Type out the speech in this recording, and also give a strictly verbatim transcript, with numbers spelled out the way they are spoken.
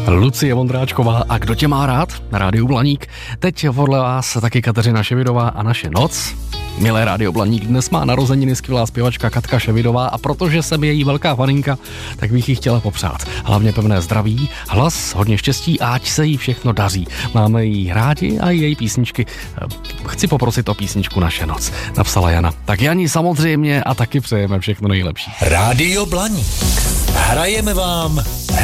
Lucie Vondráčková a Kdo tě má rád? Na Rádiu Blaník. Teď podle vás taky Kateřina Ševidová a Naše noc. Milé Rádio Blaník, dnes má narozeniny skvělá zpěvačka Katka Ševidová a protože jsem její velká faninka, tak bych jí chtěla popřát. Hlavně pevné zdraví, hlas, hodně štěstí a ať se jí všechno daří. Máme jí rádi a její písničky. Chci poprosit o písničku Naše noc, napsala Jana. Tak Jani samozřejmě a taky přejeme všechno nejlepší. Rádio Blaník. Hrajeme vám